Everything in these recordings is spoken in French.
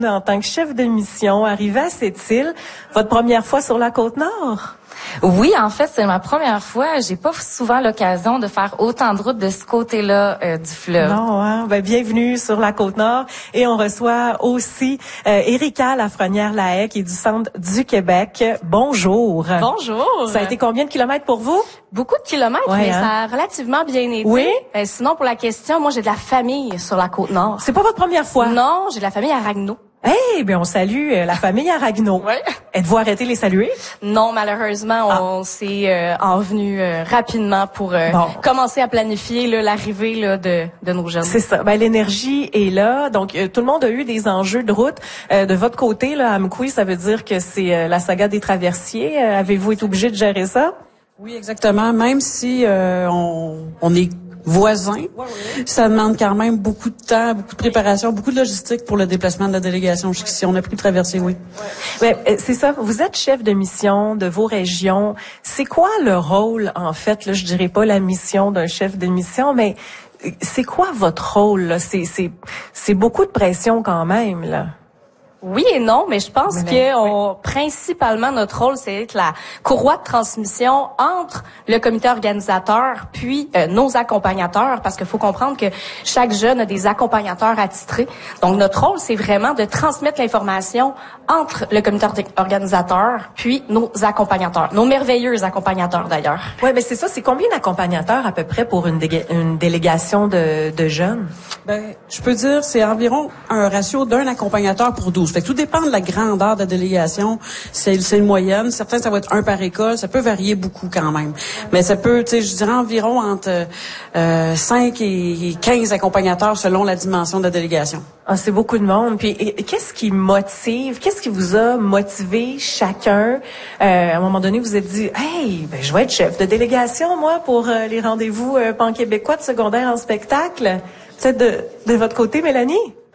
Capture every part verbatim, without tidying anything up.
En tant que chef de mission, arrivé à cette île, votre première fois sur la Côte-Nord? Oui, en fait, c'est ma première fois. J'ai pas souvent l'occasion de faire autant de routes de ce côté-là euh, du fleuve. Non, hein? Ben, bienvenue sur la Côte-Nord. Et on reçoit aussi euh, Erika Lafrenière-Lahaye, qui est du Centre du Québec. Bonjour. Bonjour. Ça a été combien de kilomètres pour vous? Beaucoup de kilomètres, ouais, mais hein? ça a relativement bien été. Oui? Ben, sinon, pour la question, moi, j'ai de la famille sur la Côte-Nord. C'est pas votre première fois? Non, j'ai de la famille à Ragno. Eh hey, bien, on salue euh, la famille à Ragno. Oui. Êtes-vous arrêté les saluer? Non, malheureusement, ah. on s'est euh, envenu euh, rapidement pour euh, bon. commencer à planifier là, l'arrivée là, de, de nos jeunes. C'est ça. Ben, l'énergie est là. Donc, euh, tout le monde a eu des enjeux de route. Euh, de votre côté, là, à Amkoui, ça veut dire que c'est euh, la saga des traversiers. Euh, avez-vous été obligé de gérer ça? Oui, exactement. Même si euh, on, on est voisins, ouais, ouais. Ça demande quand même beaucoup de temps, beaucoup de préparation, beaucoup de logistique pour le déplacement de la délégation jusqu'ici. On a pris le traversier, oui. Ouais. Mais, c'est ça. Vous êtes chef de mission de vos régions. C'est quoi le rôle, en fait, là, je dirais pas la mission d'un chef de mission, mais c'est quoi votre rôle, là? C'est, c'est, c'est beaucoup de pression quand même, là. Oui et non, mais je pense mais que on, principalement notre rôle, c'est être la courroie de transmission entre le comité organisateur puis euh, nos accompagnateurs, parce qu'il faut comprendre que chaque jeune a des accompagnateurs attitrés. Donc notre rôle, c'est vraiment de transmettre l'information entre le comité organisateur puis nos accompagnateurs, nos merveilleux accompagnateurs d'ailleurs. Oui, mais c'est ça. C'est combien d'accompagnateurs à peu près pour une, dé- une délégation de, de jeunes? Ben, je peux dire, c'est environ un ratio d'un accompagnateur pour douze. Fait que tout dépend de la grandeur de la délégation. C'est, c'est une moyenne. Certains, ça va être un par école. Ça peut varier beaucoup quand même. Mais ça peut, tu sais, je dirais environ entre euh, cinq et quinze accompagnateurs selon la dimension de la délégation. Ah, c'est beaucoup de monde. Puis, et, qu'est-ce qui motive, qu'est-ce qui vous a motivé chacun? Euh, à un moment donné, vous vous êtes dit, hey, ben, je vais être chef de délégation, moi, pour euh, les rendez-vous euh, pan-québécois de secondaire en spectacle. Peut-être de, de votre côté, Mélanie?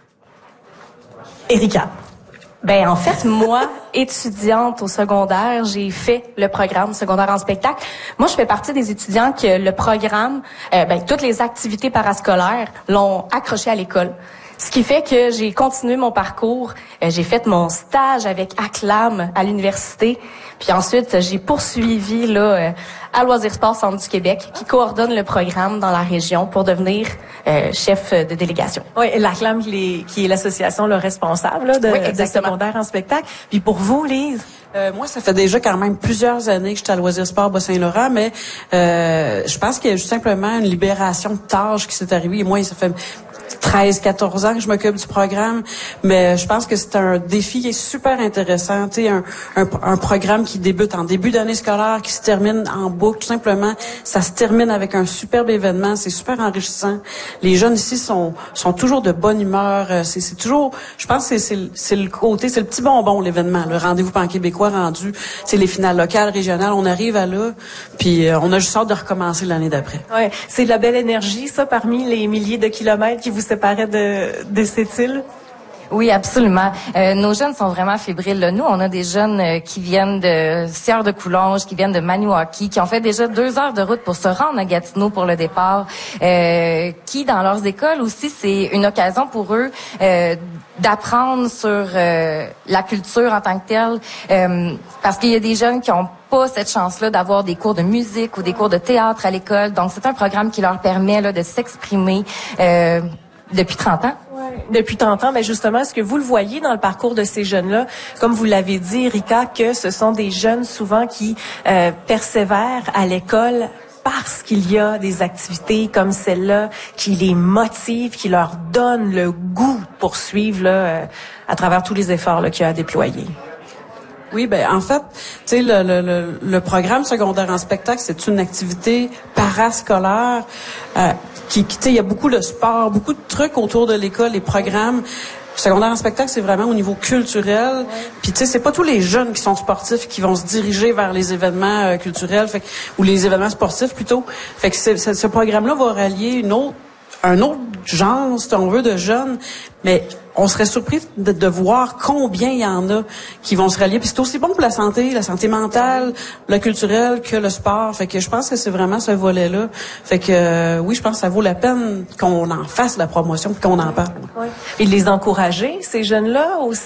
Erika. Ben en fait, moi, étudiante au secondaire, j'ai fait le programme secondaire en spectacle. Moi, je fais partie des étudiants que le programme, euh, ben toutes les activités parascolaires l'ont accroché à l'école. Ce qui fait que j'ai continué mon parcours. Euh, j'ai fait mon stage avec Acclam à l'université. Puis ensuite, j'ai poursuivi là euh, à Loisirs Sport Centre du Québec, qui coordonne le programme dans la région pour devenir euh, chef de délégation. Oui, l'Acclam qui est, qui est l'association le responsable là, de, oui, de secondaire en spectacle. Puis pour vous, Lise? Euh, moi, ça fait déjà quand même plusieurs années que j'étais à Loisirs Sport Bas-Saint-Laurent, mais euh, je pense qu'il y a juste simplement une libération de tâches qui s'est arrivée. Et moi, ça fait treize, quatorze ans que je m'occupe du programme, mais je pense que c'est un défi qui est super intéressant. Tu sais, un, un, un programme qui débute en début d'année scolaire, qui se termine en boucle, tout simplement. Ça se termine avec un superbe événement. C'est super enrichissant. Les jeunes ici sont sont toujours de bonne humeur. C'est, c'est toujours, je pense que c'est, c'est, c'est le côté, c'est le petit bonbon, l'événement. Le rendez-vous pan-québécois rendu, c'est les finales locales, régionales. On arrive à là, puis euh, on a juste hâte de recommencer l'année d'après. Ouais, c'est de la belle énergie, ça, parmi les milliers de kilomètres qui vous séparait de, de cette île? Oui, absolument. Euh, nos jeunes sont vraiment fébriles. Là. Nous, on a des jeunes euh, qui viennent de Sieur de Coulonges, qui viennent de Maniwaki, qui ont fait déjà deux heures de route pour se rendre à Gatineau pour le départ, euh, qui, dans leurs écoles aussi, c'est une occasion pour eux euh, d'apprendre sur euh, la culture en tant que telle, euh, parce qu'il y a des jeunes qui ont pas cette chance-là d'avoir des cours de musique ou des cours de théâtre à l'école. Donc, c'est un programme qui leur permet là, de s'exprimer euh, depuis trente ans. Depuis trente ans, mais justement, est-ce que vous le voyez dans le parcours de ces jeunes-là, comme vous l'avez dit, Erika, que ce sont des jeunes souvent qui euh, persévèrent à l'école parce qu'il y a des activités comme celle-là qui les motivent, qui leur donnent le goût de poursuivre là, euh, à travers tous les efforts là, qu'il y a à déployer? Oui, ben en fait, tu sais, le, le, le, le programme secondaire en spectacle, c'est une activité parascolaire euh, qui, qui tu sais, il y a beaucoup de sport, beaucoup de trucs autour de l'école, les programmes. Secondaire en spectacle, c'est vraiment au niveau culturel. Ouais. Puis tu sais, c'est pas tous les jeunes qui sont sportifs qui vont se diriger vers les événements euh, culturels, fait, ou les événements sportifs plutôt. Fait que c'est, c'est, ce programme-là va rallier une autre, un autre genre, si on veut, de jeunes, mais on serait surpris de, de voir combien il y en a qui vont se rallier. Puis c'est aussi bon pour la santé, la santé mentale, le culturel que le sport. Fait que je pense que c'est vraiment ce volet-là. Fait que euh, oui, je pense que ça vaut la peine qu'on en fasse la promotion puis qu'on en parle. Oui. Et de les encourager, ces jeunes-là aussi.